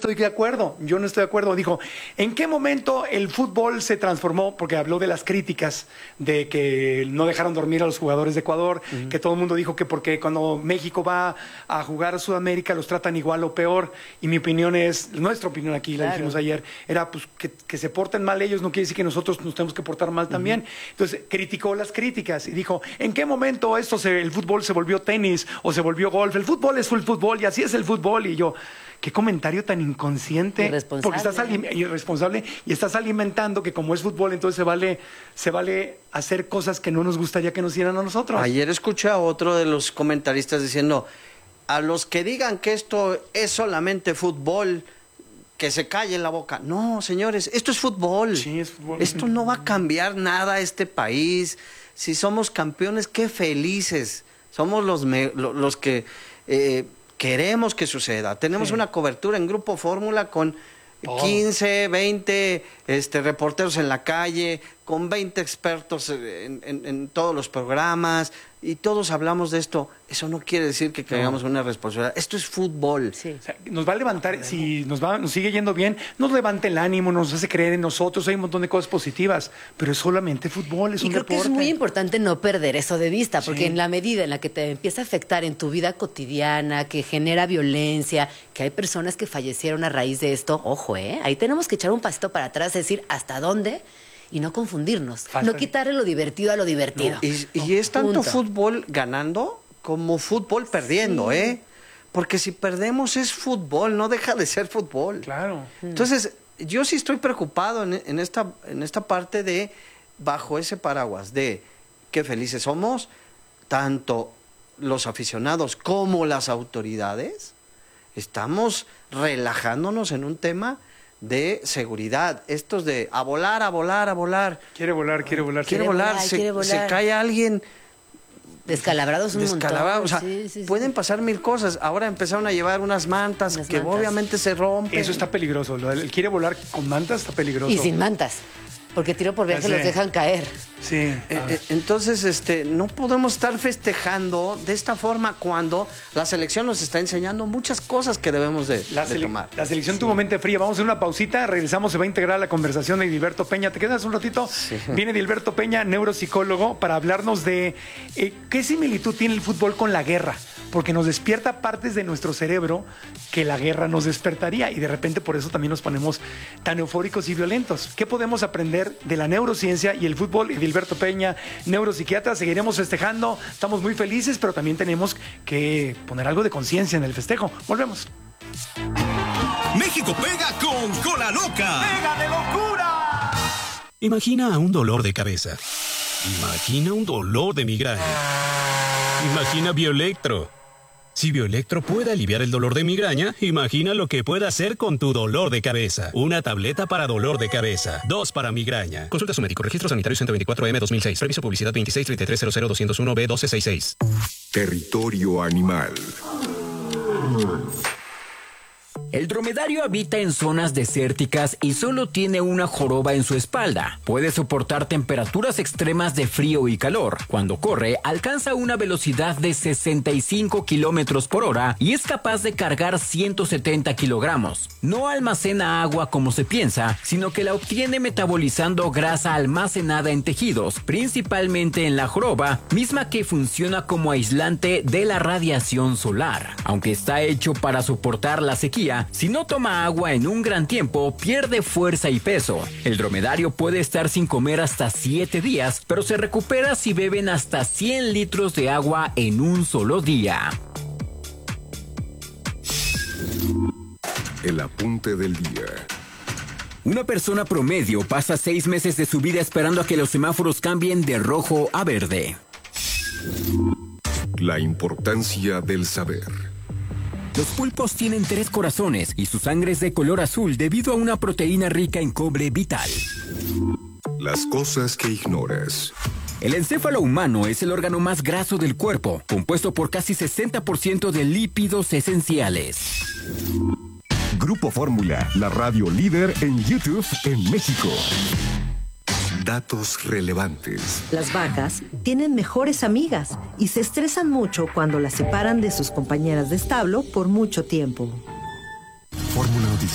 estoy de acuerdo, Dijo, ¿en qué momento el fútbol se transformó? Porque habló de las críticas, de que no dejaron dormir a los jugadores de Ecuador, que todo el mundo dijo que porque cuando México va a jugar a Sudamérica los tratan igual o peor, y mi opinión es, nuestra opinión aquí, la dijimos ayer, era pues que se porten mal ellos, no quiere decir que nosotros nos tenemos que portar mal también. Entonces, criticó las críticas y dijo, ¿en qué momento el fútbol se volvió tenis o se volvió golf? El fútbol es el fútbol y así es el fútbol. Y yo, qué comentario tan inconsciente, porque estás irresponsable y estás alimentando que como es fútbol, entonces se vale hacer cosas que no nos gustaría que nos hicieran a nosotros. Ayer escuché a otro de los comentaristas diciendo, a los que digan que esto es solamente fútbol, que se callen la boca. No, señores, esto es fútbol. Sí, es fútbol. Esto no va a cambiar nada a este país. Si somos campeones, qué felices. Somos los que queremos que suceda. Tenemos una cobertura en Grupo Fórmula con 15, 20 reporteros en la calle, con 20 expertos en todos los programas, y todos hablamos de esto. Eso no quiere decir que caigamos una responsabilidad. Esto es fútbol. Sí. O sea, nos va a levantar, si nos sigue yendo bien, nos levanta el ánimo, nos hace creer en nosotros, hay un montón de cosas positivas, pero es solamente fútbol, es un deporte. Y creo que es muy importante no perder eso de vista, porque en la medida en la que te empieza a afectar en tu vida cotidiana, que genera violencia, que hay personas que fallecieron a raíz de esto, ojo, ahí tenemos que echar un pasito para atrás, decir hasta dónde, y no confundirnos, no quitarle lo divertido a lo divertido. Y es tanto fútbol ganando como fútbol perdiendo, porque si perdemos es fútbol, no deja de ser fútbol. Claro. Entonces, yo sí estoy preocupado en esta parte de, bajo ese paraguas de qué felices somos, tanto los aficionados como las autoridades, estamos relajándonos en un tema de seguridad. Estos de a volar, a volar, a volar. Quiere volar. Se cae alguien descalabrados un montón. O sea, pueden pasar mil cosas. Ahora empezaron a llevar unas mantas que obviamente se rompen. Eso está peligroso. El quiere volar con mantas está peligroso. Y sin mantas. Porque tiro por viaje los dejan caer. Sí. Entonces, no podemos estar festejando de esta forma cuando la selección nos está enseñando muchas cosas que debemos de tomar. La selección tuvo mente fría. Vamos a hacer una pausita, regresamos, se va a integrar la conversación de Edilberto Peña. ¿Te quedas un ratito? Sí. Viene Edilberto Peña, neuropsicólogo, para hablarnos de qué similitud tiene el fútbol con la guerra. Porque nos despierta partes de nuestro cerebro que la guerra nos despertaría y de repente por eso también nos ponemos tan eufóricos y violentos. ¿Qué podemos aprender de la neurociencia y el fútbol? Edilberto Peña, neuropsiquiatra, seguiremos festejando, estamos muy felices, pero también tenemos que poner algo de conciencia en el festejo. Volvemos. México pega con Cola Loca. ¡Pega de locura! Imagina un dolor de cabeza. Imagina un dolor de migraña. Imagina Bioelectro. Si Bioelectro puede aliviar el dolor de migraña, imagina lo que puede hacer con tu dolor de cabeza. Una tableta para dolor de cabeza, 2 para migraña. Consulta a su médico. Registro sanitario 124M 2006. Previso publicidad 2633000201B1266. Territorio animal. El dromedario habita en zonas desérticas y solo tiene una joroba en su espalda. Puede soportar temperaturas extremas de frío y calor. Cuando corre, alcanza una velocidad de 65 kilómetros por hora y es capaz de cargar 170 kilogramos. No almacena agua como se piensa, sino que la obtiene metabolizando grasa almacenada en tejidos, principalmente en la joroba, misma que funciona como aislante de la radiación solar. Aunque está hecho para soportar la sequía, si no toma agua en un gran tiempo, pierde fuerza y peso. El dromedario puede estar sin comer hasta 7 días, pero se recupera si beben hasta 100 litros de agua en un solo día. El apunte del día. Una persona promedio pasa 6 meses de su vida esperando a que los semáforos cambien de rojo a verde. La importancia del saber. Los pulpos tienen 3 corazones y su sangre es de color azul debido a una proteína rica en cobre vital. Las cosas que ignoras. El encéfalo humano es el órgano más graso del cuerpo, compuesto por casi 60% de lípidos esenciales. Grupo Fórmula, la radio líder en YouTube en México. Datos relevantes. Las vacas tienen mejores amigas y se estresan mucho cuando las separan de sus compañeras de establo por mucho tiempo. Fórmula